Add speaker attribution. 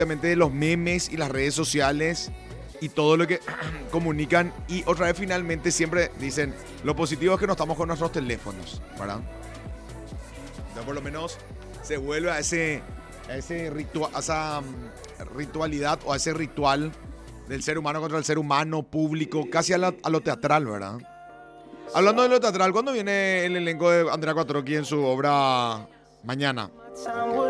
Speaker 1: obviamente de los memes y las redes sociales y todo lo que comunican. Y otra vez finalmente siempre dicen, lo positivo es que no estamos con nuestros teléfonos, ¿verdad? Entonces por lo menos se vuelve a ese ritual, a esa ritualidad o a ese ritual del ser humano contra el ser humano público, casi a lo teatral, ¿verdad? Hablando de lo teatral, ¿cuándo viene el elenco de Andrea Quattrocchi en su obra Mañana?